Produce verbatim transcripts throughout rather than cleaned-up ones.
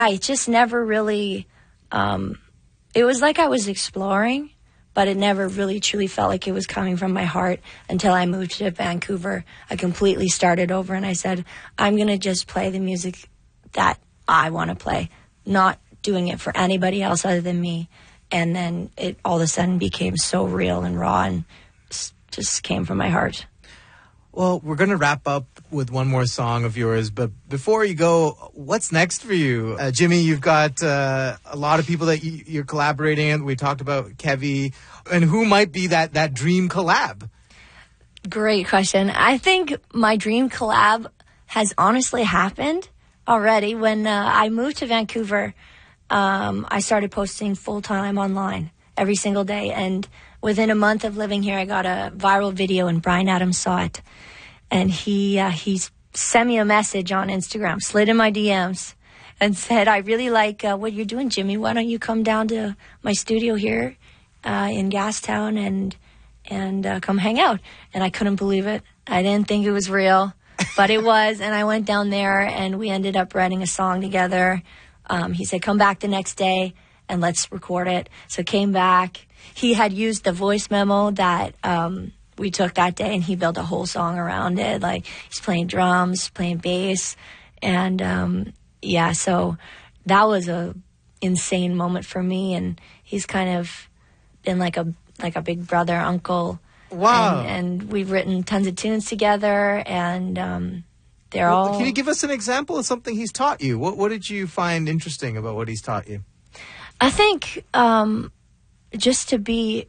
I just never really, um, it was like I was exploring, but it never really truly felt like it was coming from my heart until I moved to Vancouver. I completely started over and I said, I'm going to just play the music that I want to play, not doing it for anybody else other than me. And then it all of a sudden became so real and raw and just came from my heart. Well, we're going to wrap up with one more song of yours, but before you go, what's next for you? Uh, Jimmy, you've got uh, a lot of people that you, you're collaborating with. We talked about Kevy, and who might be that, that dream collab? Great question. I think my dream collab has honestly happened already. When uh, I moved to Vancouver, um, I started posting full-time online every single day, and within a month of living here, I got a viral video, and Bryan Adams saw it. And he uh, he sent me a message on Instagram, slid in my D Ms, and said, I really like uh, what you're doing, Jimmy. Why don't you come down to my studio here uh, in Gastown and and uh, come hang out? And I couldn't believe it. I didn't think it was real, but it was. And I went down there, and we ended up writing a song together. Um, he said, come back the next day, and let's record it. So came back. He had used the voice memo that um, we took that day, and he built a whole song around it. Like, he's playing drums, playing bass. And, um, yeah, so that was a insane moment for me. And he's kind of been like a like a big brother, uncle. Wow. And, and we've written tons of tunes together, and um, they're well, all... Can you give us an example of something he's taught you? What, what did you find interesting about what he's taught you? I think... Um, just to be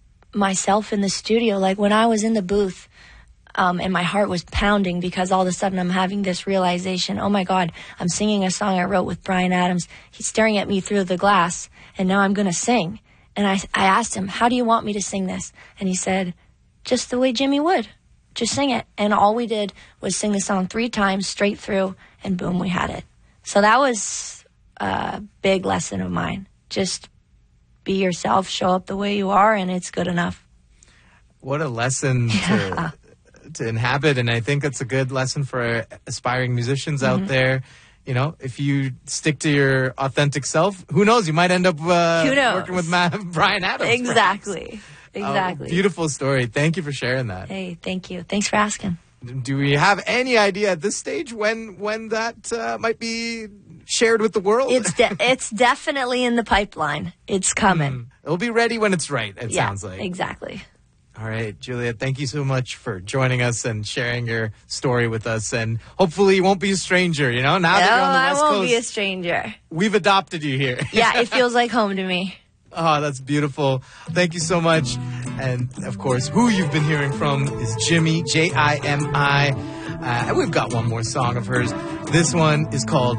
myself in the studio. Like when I was in the booth um, and my heart was pounding because all of a sudden I'm having this realization, oh my God, I'm singing a song I wrote with Bryan Adams. He's staring at me through the glass, and now I'm going to sing. And I, I asked him, how do you want me to sing this? And he said, just the way Jimmy would. Just sing it. And all we did was sing the song three times straight through, and boom, we had it. So that was a big lesson of mine. Just be yourself, show up the way you are, and it's good enough. What a lesson yeah. to to inhabit, and I think that's a good lesson for aspiring musicians mm-hmm. out there. You know, if you stick to your authentic self, who knows? You might end up uh, who knows? working with Ma- Bryan Adams. Exactly. Perhaps. Exactly. Uh, beautiful story. Thank you for sharing that. Hey, thank you. Thanks for asking. Do we have any idea at this stage when when that uh, might be shared with the world? It's de- it's definitely in the pipeline. It's coming. Mm. It'll be ready when it's right, it yeah, sounds like. Exactly. All right, Juliet, thank you so much for joining us and sharing your story with us. And hopefully you won't be a stranger, you know? Now no, that you're on the West I won't Coast, be a stranger. We've adopted you here. Yeah, it feels like home to me. Oh, that's beautiful. Thank you so much. And, of course, who you've been hearing from is Jimmy, J I M I. Uh, and we've got one more song of hers. This one is called